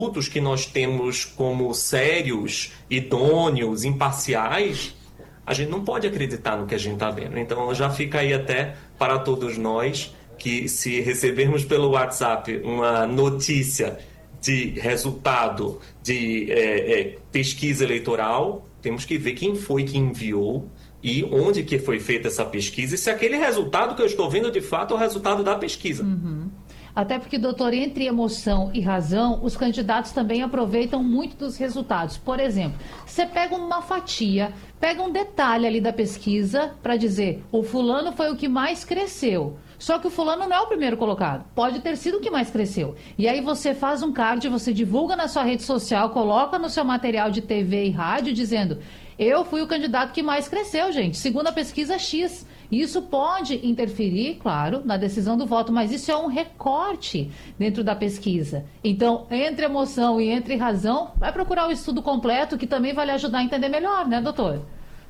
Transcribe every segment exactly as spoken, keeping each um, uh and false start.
institutos que nós temos como sérios, idôneos, imparciais, a gente não pode acreditar no que a gente está vendo. Então, já fica aí até para todos nós que, se recebermos pelo WhatsApp uma notícia de resultado de é, é, pesquisa eleitoral, temos que ver quem foi que enviou e onde que foi feita essa pesquisa e se aquele resultado que eu estou vendo de fato é o resultado da pesquisa. Uhum. Até porque, doutor, entre emoção e razão, os candidatos também aproveitam muito dos resultados. Por exemplo, você pega uma fatia, pega um detalhe ali da pesquisa para dizer o fulano foi o que mais cresceu. Só que o fulano não é o primeiro colocado. Pode ter sido o que mais cresceu. E aí você faz um card, você divulga na sua rede social, coloca no seu material de T V e rádio dizendo: eu fui o candidato que mais cresceu, gente, segundo a pesquisa X. Isso pode interferir, claro, na decisão do voto, mas isso é um recorte dentro da pesquisa. Então, entre emoção e entre razão, vai procurar o estudo completo, que também vai lhe ajudar a entender melhor, né, doutor?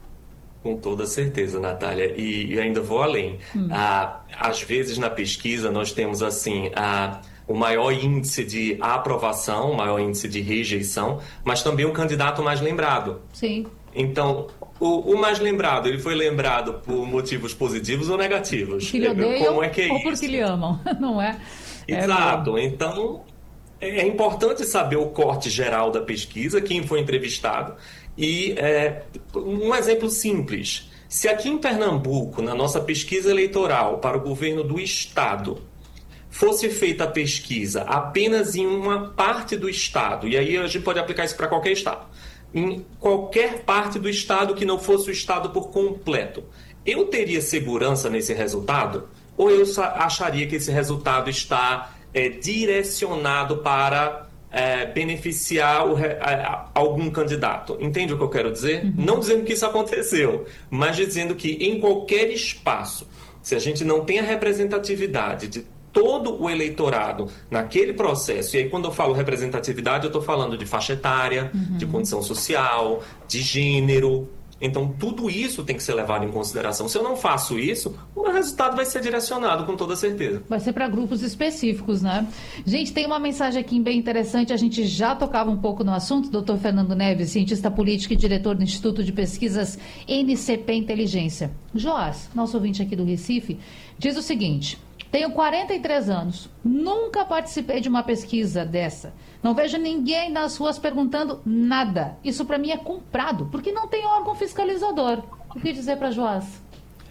Com toda certeza, Natália. E, e ainda vou além. Hum. Ah, às vezes, na pesquisa, nós temos, assim, ah, o maior índice de aprovação, o maior índice de rejeição, mas também o candidato mais lembrado. Sim. Então, o, o mais lembrado, ele foi lembrado por motivos positivos ou negativos? Que lhe odeiam, Como é que é ou isso? porque lhe amam, não é? Exato. É então, é importante saber o corte geral da pesquisa, quem foi entrevistado. E é, um exemplo simples. Se aqui em Pernambuco, na nossa pesquisa eleitoral para o governo do estado, fosse feita a pesquisa apenas em uma parte do estado, e aí a gente pode aplicar isso para qualquer estado, em qualquer parte do estado que não fosse o estado por completo, eu teria segurança nesse resultado? Ou eu acharia que esse resultado está é, direcionado para é, beneficiar o, é, algum candidato? Entende o que eu quero dizer? Uhum. Não dizendo que isso aconteceu, mas dizendo que em qualquer espaço, se a gente não tem a representatividade de todo o eleitorado naquele processo, e aí quando eu falo representatividade, eu estou falando de faixa etária, uhum. de condição social, de gênero. Então, tudo isso tem que ser levado em consideração. Se eu não faço isso, o meu resultado vai ser direcionado com toda certeza. Vai ser para grupos específicos, né? Gente, tem uma mensagem aqui bem interessante. A gente já tocava um pouco no assunto. doutor Fernando Neves, cientista político e diretor do Instituto de Pesquisas N C P Inteligência. Joás, nosso ouvinte aqui do Recife, diz o seguinte: tenho quarenta e três anos, nunca participei de uma pesquisa dessa. Não vejo ninguém nas ruas perguntando nada. Isso para mim é comprado, porque não tem órgão fiscalizador. O que dizer para Joás?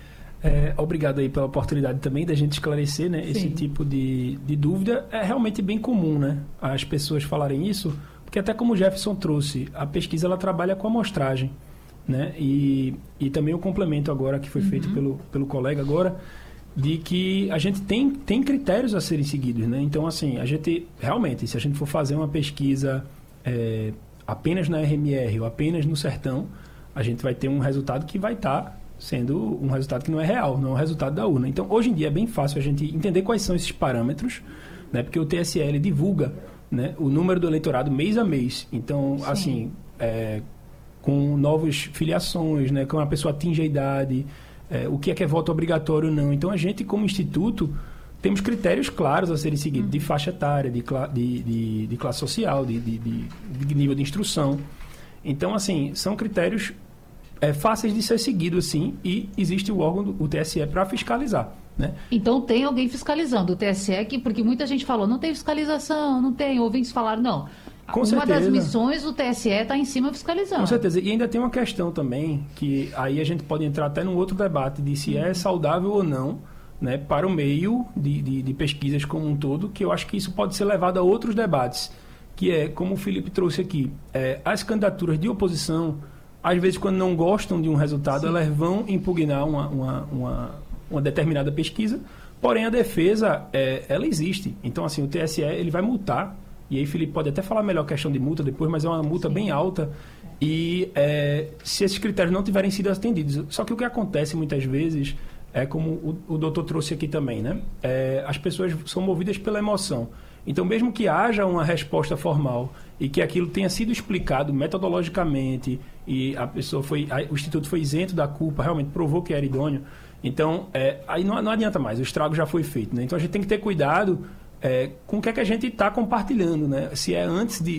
É, obrigado aí pela oportunidade também da gente esclarecer, né, esse tipo de, de dúvida. É realmente bem comum, né, as pessoas falarem isso, porque até como o Jefferson trouxe, a pesquisa ela trabalha com amostragem, né, e, e também o complemento agora que foi uhum. feito pelo, pelo colega agora, de que a gente tem, tem critérios a serem seguidos, né? Então, assim, a gente, realmente, se a gente for fazer uma pesquisa é, apenas na R M R ou apenas no Sertão, a gente vai ter um resultado que vai estar tá sendo um resultado que não é real, não é o resultado da urna. Então, hoje em dia é bem fácil a gente entender quais são esses parâmetros, né? Porque o T S E divulga, né, o número do eleitorado mês a mês. Então, Sim. assim, é, com novas filiações, né? Quando a pessoa atinge a idade... É, o que é que é voto obrigatório ou não. Então, a gente, como instituto, temos critérios claros a serem seguidos, uhum. de faixa etária, de, cla- de, de, de classe social, de, de, de, de nível de instrução. Então, assim, são critérios é, fáceis de ser seguidos, assim, e existe o órgão, do, o T S E, para fiscalizar, né? Então, tem alguém fiscalizando o T S E, que, porque muita gente falou, não tem fiscalização, não tem, ouvintes falaram, não. Com Uma certeza. das missões do T S E está em cima fiscalizando. Com certeza. E ainda tem uma questão também, que aí a gente pode entrar até num outro debate de se é saudável ou não, né, para o meio de, de, de pesquisas como um todo, que eu acho que isso pode ser levado a outros debates, que é, como o Felipe trouxe aqui, é, as candidaturas de oposição, às vezes quando não gostam de um resultado, Sim. elas vão impugnar uma, uma, uma, uma determinada pesquisa, porém a defesa, é, ela existe. Então, assim, o T S E ele vai multar. E aí, Felipe, pode até falar melhor a questão de multa depois, mas é uma multa Sim. bem alta. E é, se esses critérios não tiverem sido atendidos. Só que o que acontece muitas vezes é como o, o doutor trouxe aqui também, né? É, as pessoas são movidas pela emoção. Então, mesmo que haja uma resposta formal e que aquilo tenha sido explicado metodologicamente e a pessoa foi, a, o Instituto foi isento da culpa, realmente provou que era idôneo, então, é, aí não, não adianta mais, o estrago já foi feito, né? Então, a gente tem que ter cuidado é, com o que é que a gente está compartilhando, né? Se é antes de,